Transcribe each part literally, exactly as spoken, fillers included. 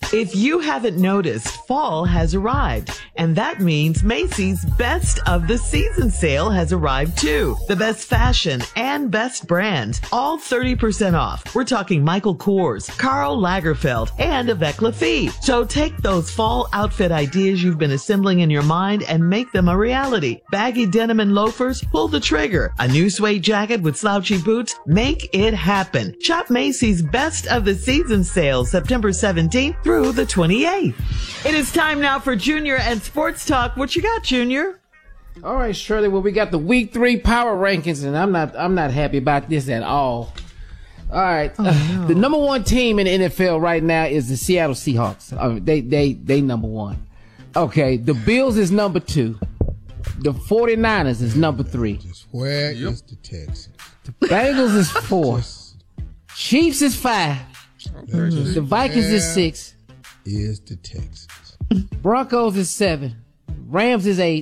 If you haven't noticed, fall has arrived, and that means Macy's Best of the Season sale has arrived too. The best fashion and best brands, all thirty percent off. We're talking Michael Kors, Karl Lagerfeld, and Avec Lafite. So take those fall outfit ideas you've been assembling in your mind and make them a reality. Baggy denim and loafers, pull the trigger. A new suede jacket with slouchy boots, make it happen. Shop Macy's Best of the Season sale September seventeenth through the twenty-eighth. It is time now for Junior and Sports Talk. What you got, Junior? All right, Shirley. Well, we got the Week Three power rankings, and I'm not I'm not happy about this at all. All right, oh, no. The number one team in the N F L right now is the Seattle Seahawks. Uh, they they they number one. Okay, the Bills is number two. The 49ers is number three. Just where yep. is the Texans? The Bengals is four. Chiefs is five. Mm-hmm. The Vikings is six. Is the Texans. Broncos is seven. Rams is eight.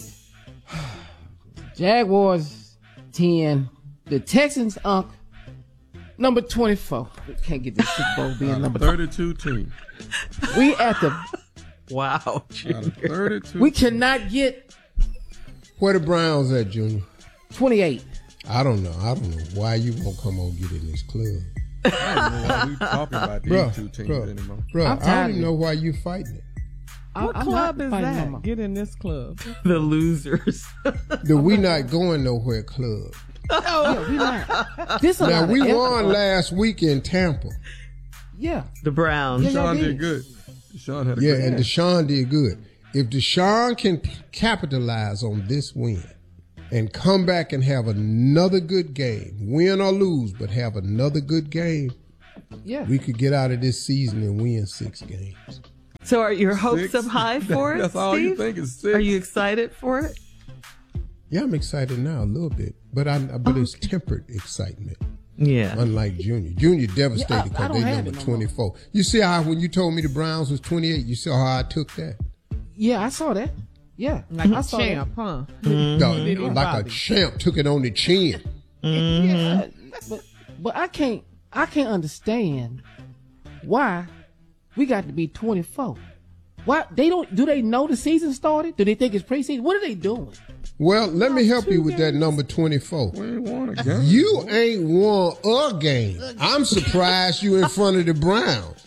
Jaguars ten. The Texans, Unc, number twenty-four. We can't get this Super Bowl being number thirty-two team. We at the wow. thirty-two. We cannot get where the Browns at, Junior? twenty-eight. I don't know. I don't know why you won't come on get in this club. I don't know why we talking about these bruh, two teams bruh, anymore. Bro, I don't even know why you fighting it. What I'm club is that? Anymore. Get in this club. The losers. The We Not Going Nowhere club. Yeah, we not. This now, we won effort. last week in Tampa. Yeah. The Browns. Yeah, Deshaun did good. Deshaun had a yeah, good and game. Deshaun did good. If Deshaun can capitalize on this win and come back and have another good game, win or lose, but have another good game, yeah, we could get out of this season and win six games. So are your hopes Six? up high for it, That's all Steve? you think is six. Are you excited for it? Yeah, I'm excited now a little bit, but I but it's tempered excitement. Yeah. Unlike Junior. Junior devastated Yeah, I- I because don't they have number it no twenty-four. You see how when you told me the Browns was twenty-eight, you saw how I took that? Yeah, I saw that. Yeah, Like I a saw champ, huh? No, Mm-hmm. like a Bobby. champ took it on the chin. that. Yeah, but but I can't I can't understand why we got to be twenty-four. Why they don't? Do they know the season started? Do they think it's preseason? What are they doing? Well, let me help you with that number twenty-four. We ain't won a game. You ain't won a game. I'm surprised you in front of the Browns.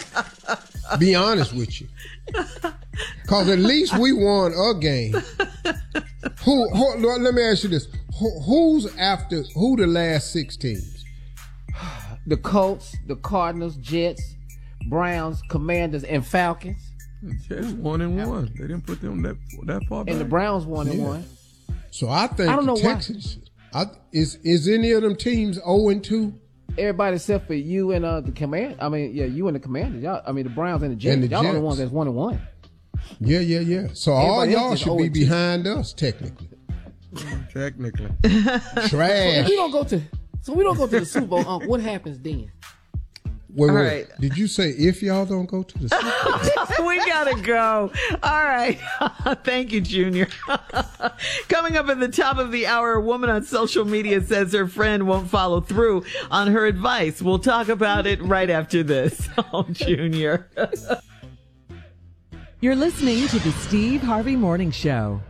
Be honest with you. Because at least we won a game. Who, who? Let me ask you this. Who, who's after, who the last six teams? The Colts, the Cardinals, Jets, Browns, Commanders, and Falcons. The Jets one and one. They didn't put them that that far back. And the Browns one and Yeah. one. So I think I don't the know why. Texans, I, is, is any of them teams oh and two? Everybody except for you and uh, the command. I mean, yeah, you and the Commanders. Y'all, I mean, the Browns and the Jets. And the y'all are the Jets. ones that's one and one. Yeah, yeah, yeah. So all Everybody else y'all is should oh be and two. behind us, technically. Technically. Trash. We don't go to. So we don't go to the Super Bowl. Um, what happens then? Wait, All wait. right. Did you say if y'all don't go to the Super Bowl? We gotta go. All right. Thank you, Junior. Coming up at the top of the hour, a woman on social media says her friend won't follow through on her advice. We'll talk about it right after this. Oh, Junior. You're listening to the Steve Harvey Morning Show.